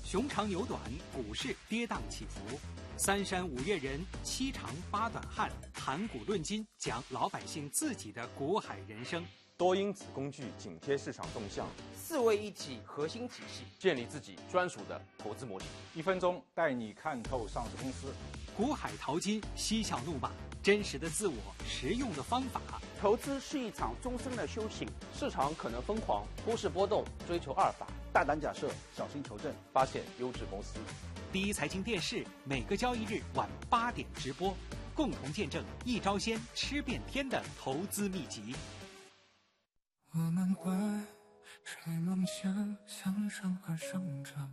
熊长牛短，股市跌宕起伏。三山五岳人，七长八短汉，谈股论金，讲老百姓自己的股海人生。 多因子工具紧贴市场动向 ，4位一体核心体系， 建立自己专属的投资模型。 1分钟带你看透上市公司。 股海淘金，嬉笑怒骂，真实的自我，实用的方法。 投资是一场终身的修行， 市场可能疯狂，股市波动，追求阿尔法， 大胆假设，小心求证， 发现优质公司。 第一财经电视每个交易日晚8点直播，共同见证一招鲜吃遍天的投资秘籍。 我们怀揣梦想向上而生长。